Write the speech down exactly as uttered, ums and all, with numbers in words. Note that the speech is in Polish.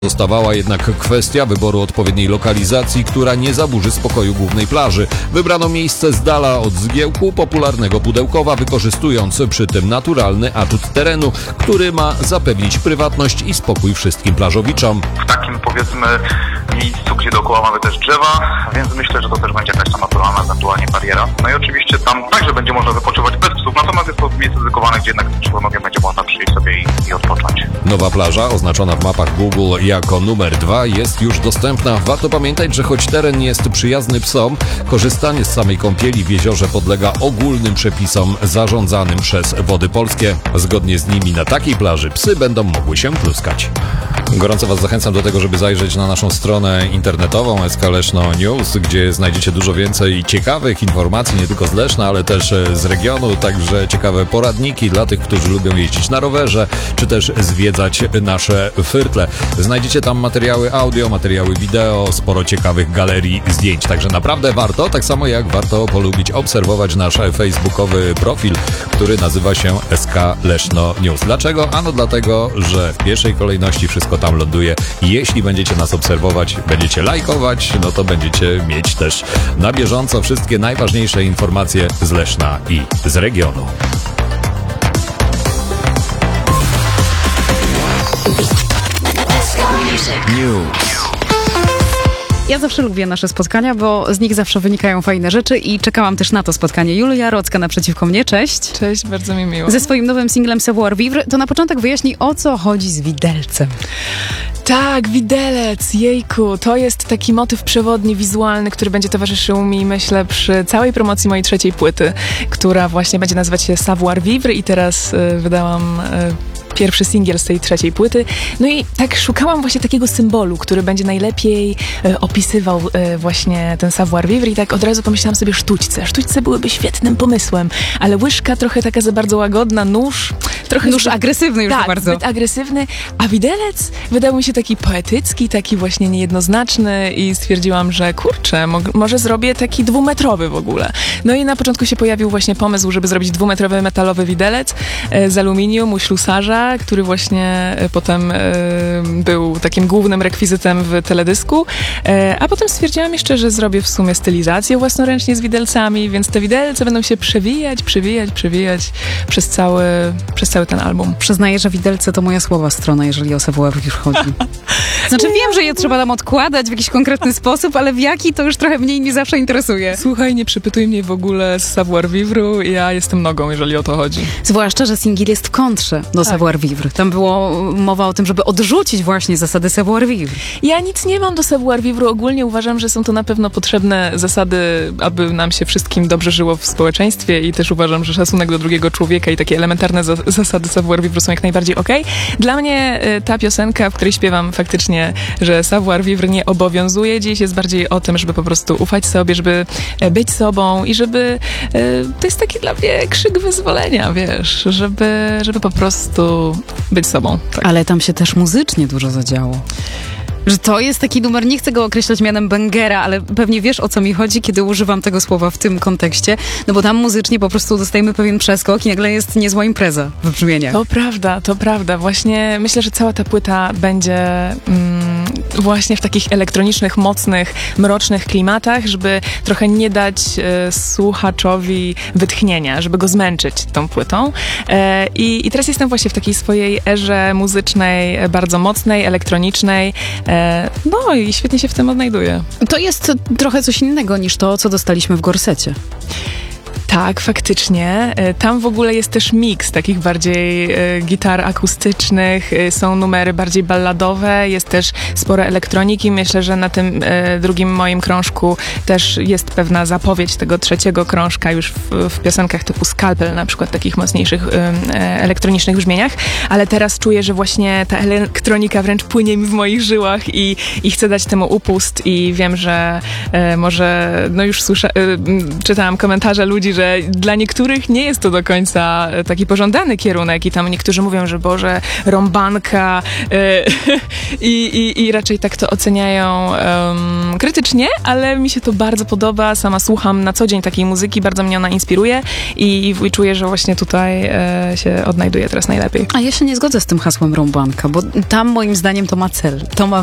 Zostawała jednak kwestia wyboru odpowiedniej lokalizacji, która nie zaburzy spokoju głównej plaży. Wybrano miejsce z dala od zgiełku popularnego Pudełkowa, wykorzystując przy tym naturalny atut terenu, który ma zapewnić prywatność i spokój wszystkim plażowiczom. W takim, powiedzmy, miejscu, gdzie dookoła mamy też drzewa, więc myślę, że to też będzie jakaś tam naturalna ewentualnie bariera. No i oczywiście tam także będzie można wypoczywać bez psów, natomiast jest to miejsce dedykowane, gdzie jednak z członkiem będzie można przyjść sobie i, i odpocząć. Nowa plaża, oznaczona w mapach Google jako numer dwa, jest już dostępna. Warto pamiętać, że choć teren jest przyjazny psom, korzystanie z samej kąpieli w jeziorze podlega ogólnym przepisom zarządzanym przez Wody Polskie. Zgodnie z nimi na takiej plaży psy będą mogły się pluskać. Gorąco Was zachęcam do tego, żeby zajrzeć na naszą stronę internetową S K Leszno News, gdzie znajdziecie dużo więcej ciekawych informacji, nie tylko z Leszna, ale też z regionu, także ciekawe poradniki dla tych, którzy lubią jeździć na rowerze, czy też zwiedzać nasze firtle. Znajdziecie tam materiały audio, materiały wideo, sporo ciekawych galerii zdjęć, także naprawdę warto, tak samo jak warto polubić, obserwować nasz facebookowy profil, który nazywa się S K Leszno News. Dlaczego? Ano dlatego, że w pierwszej kolejności wszystko tam ląduje i jeśli będziecie nas obserwować, będziecie lajkować, no to będziecie mieć też na bieżąco wszystkie najważniejsze informacje z Leszna i z regionu. News. Ja zawsze lubię nasze spotkania, bo z nich zawsze wynikają fajne rzeczy i czekałam też na to spotkanie. Julia Rocka naprzeciwko mnie, cześć. Cześć, bardzo mi miło. Ze swoim nowym singlem Savoir Vivre, to na początek wyjaśnij, o co chodzi z widelcem. Tak, widelec, jejku, to jest taki motyw przewodni, wizualny, który będzie towarzyszył mi, myślę, przy całej promocji mojej trzeciej płyty, która właśnie będzie nazywać się Savoir Vivre i teraz y, wydałam y, pierwszy singiel z tej trzeciej płyty. No i tak szukałam właśnie takiego symbolu, który będzie najlepiej y, opisywał y, właśnie ten Savoir Vivre i tak od razu pomyślałam sobie sztućce. Sztućce byłyby świetnym pomysłem, ale łyżka trochę taka za bardzo łagodna, nóż trochę... Nóż zbyt, agresywny już tak, bardzo. zbyt agresywny, a widelec wydał mi się taki poetycki, taki właśnie niejednoznaczny i stwierdziłam, że kurczę, mo- może zrobię taki dwumetrowy w ogóle. No i na początku się pojawił właśnie pomysł, żeby zrobić dwumetrowy metalowy widelec e, z aluminium u ślusarza, który właśnie e, potem e, był takim głównym rekwizytem w teledysku, e, a potem stwierdziłam jeszcze, że zrobię w sumie stylizację własnoręcznie z widelcami, więc te widelce będą się przewijać, przewijać, przewijać przez cały, przez cały ten album. Przyznaję, że widelce to moja słaba strona, jeżeli o Savoir Vivre chodzi. Znaczy wiem, że je trzeba tam odkładać w jakiś konkretny sposób, ale w jaki to już trochę mniej mnie zawsze interesuje. Słuchaj, nie przypytuj mnie w ogóle z Savoir Vivre, ja jestem nogą, jeżeli o to chodzi. Zwłaszcza, że singiel jest w kontrze do tak. Savoir Vivre. Tam było mowa o tym, żeby odrzucić właśnie zasady Savoir Vivre. Ja nic nie mam do Savoir Vivre. Ogólnie uważam, że są to na pewno potrzebne zasady, aby nam się wszystkim dobrze żyło w społeczeństwie i też uważam, że szacunek do drugiego człowieka i takie elementarne za- zasady Savoir Vivre są jak najbardziej okej. Okay. Dla mnie y, ta piosenka, w której śpiewam faktycznie, że Savoir Vivre nie obowiązuje. Dziś jest bardziej o tym, żeby po prostu ufać sobie, żeby być sobą i żeby... To jest taki dla mnie krzyk wyzwolenia, wiesz, żeby, żeby po prostu być sobą. Tak. Ale tam się też muzycznie dużo zadziało. Że to jest taki numer, nie chcę go określać mianem bangera, ale pewnie wiesz, o co mi chodzi, kiedy używam tego słowa w tym kontekście, no bo tam muzycznie po prostu dostajemy pewien przeskok i nagle jest niezła impreza w brzmieniach. To prawda, to prawda. Właśnie myślę, że cała ta płyta będzie mm, właśnie w takich elektronicznych, mocnych, mrocznych klimatach, żeby trochę nie dać e, słuchaczowi wytchnienia, żeby go zmęczyć tą płytą. E, i, I teraz jestem właśnie w takiej swojej erze muzycznej, e, bardzo mocnej, elektronicznej. No i świetnie się w tym odnajduję. To jest trochę coś innego niż to, co dostaliśmy w Gorsecie. Tak, faktycznie. Tam w ogóle jest też miks takich bardziej e, gitar akustycznych, e, są numery bardziej balladowe, jest też sporo elektroniki. Myślę, że na tym e, drugim moim krążku też jest pewna zapowiedź tego trzeciego krążka już w, w piosenkach typu Scalpel, na przykład takich mocniejszych e, elektronicznych brzmieniach, ale teraz czuję, że właśnie ta elektronika wręcz płynie mi w moich żyłach i, i chcę dać temu upust i wiem, że e, może, no już słysza, e, czytałam komentarze ludzi, że że dla niektórych nie jest to do końca taki pożądany kierunek i tam niektórzy mówią, że Boże, rąbanka yy, i, i, i raczej tak to oceniają um, krytycznie, ale mi się to bardzo podoba, sama słucham na co dzień takiej muzyki, bardzo mnie ona inspiruje i, i czuję, że właśnie tutaj e, się odnajduję teraz najlepiej. A ja się nie zgodzę z tym hasłem rąbanka, bo tam moim zdaniem to ma cel. To ma